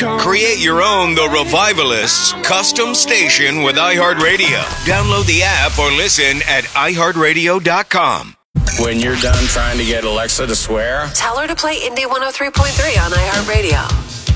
Create your own The Revivalists custom station with iHeartRadio. Download the app or listen at iHeartRadio.com. When you're done trying to get Alexa to swear, tell her to play Indie 103.3 on iHeartRadio.